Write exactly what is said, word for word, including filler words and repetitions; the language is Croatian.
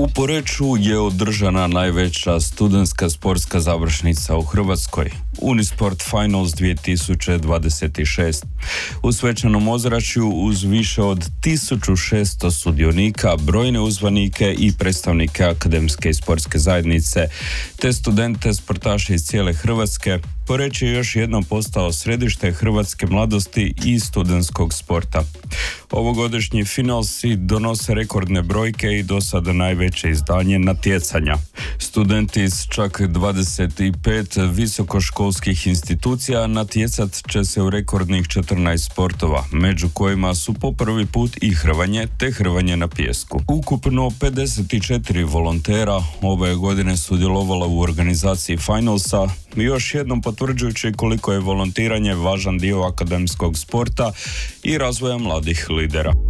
Poreču je održana najveća studentska sportska završnica u Hrvatskoj, Unisport Finals dvije tisuće dvadeset šest. U svečanom ozračju uz više od tisuću šesto sudionika, brojne uzvanike i predstavnike akademske i sportske zajednice, te studente, sportaše iz cijele Hrvatske, Poreč je još jednom postao središte hrvatske mladosti i studentskog sporta. Ovogodišnji finalsi donose rekordne brojke i do sada najveće izdanje natjecanja. Studenti iz čak dvadeset pet visokoškolskih institucija natjecat će se u rekordnih četrnaest sportova, među kojima su po prvi put i hrvanje te hrvanje na pijesku. Ukupno pedeset četiri volontera ove godine sudjelovala u organizaciji finalsa, još jednom potvrđujući koliko je volontiranje važan dio akademskog sporta i razvoja mladih lidera.